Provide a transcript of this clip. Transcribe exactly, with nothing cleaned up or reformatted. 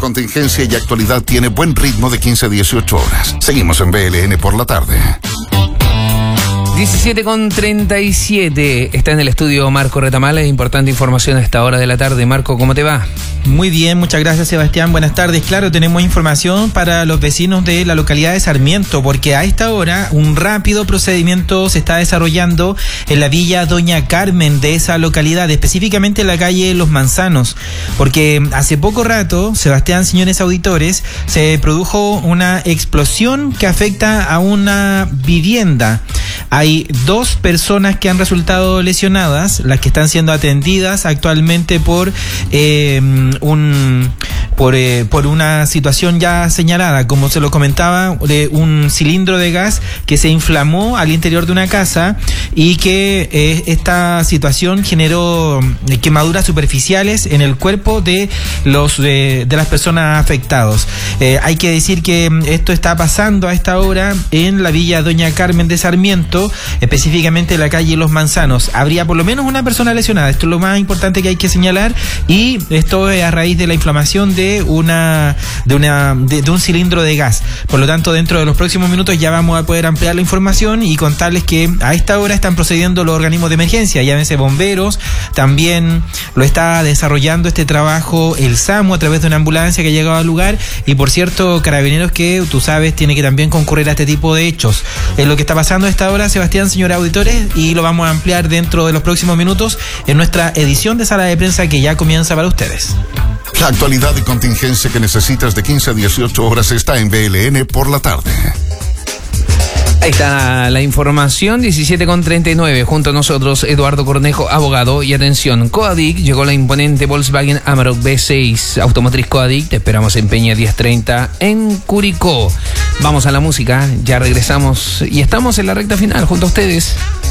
contingencia y actualidad tiene buen ritmo de quince a dieciocho horas. Seguimos en B L N por la tarde. diecisiete con treinta y siete. Está en el estudio Marco Retamales. Importante información a esta hora de la tarde. Marco, ¿cómo te va? Muy bien, muchas gracias, Sebastián. Buenas tardes. Claro, tenemos información para los vecinos de la localidad de Sarmiento, porque a esta hora un rápido procedimiento se está desarrollando en la villa Doña Carmen de esa localidad, específicamente en la calle Los Manzanos, porque hace poco rato, Sebastián, señores auditores, se produjo una explosión que afecta a una vivienda. Hay dos personas que han resultado lesionadas, las que están siendo atendidas actualmente por eh, un por, eh, por una situación ya señalada, como se lo comentaba, de un cilindro de gas que se inflamó al interior de una casa y que eh, esta situación generó quemaduras superficiales en el cuerpo de los de, de las personas afectadas. Eh, hay que decir que esto está pasando a esta hora en la villa Doña Carmen de Sarmiento, específicamente en la calle Los Manzanos. Habría por lo menos una persona lesionada, esto es lo más importante que hay que señalar, y esto es a raíz de la inflamación de una de una de, de un cilindro de gas. Por lo tanto, dentro de los próximos minutos ya vamos a poder ampliar la información y contarles que a esta hora están procediendo los organismos de emergencia, llámense bomberos, también lo está desarrollando este trabajo el SAMU a través de una ambulancia que ha llegado al lugar, y por cierto, Carabineros, que tú sabes tiene que también concurrir a este tipo de hechos. Es lo que está pasando a esta hora, Sebastián, señores auditores, y lo vamos a ampliar dentro de los próximos minutos en nuestra edición de Sala de Prensa que ya comienza para ustedes. La actualidad y contingencia que necesitas de quince a dieciocho horas está en B L N por la tarde. Ahí está la información, diecisiete con treinta y nueve. Junto a nosotros, Eduardo Cornejo, abogado. Y atención, Coadic, llegó la imponente Volkswagen Amarok V seis. Automotriz Coadic, te esperamos en Peña diez treinta en Curicó. Vamos a la música, ya regresamos y estamos en la recta final junto a ustedes.